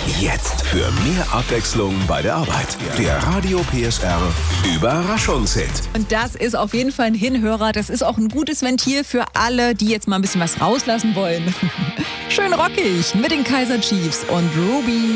Jetzt für mehr Abwechslung bei der Arbeit. Der Radio PSR Überraschungshit. Und das ist auf jeden Fall ein Hinhörer. Das ist auch ein gutes Ventil für alle, die jetzt mal ein bisschen was rauslassen wollen. Schön rockig mit den Kaiser Chiefs und Ruby.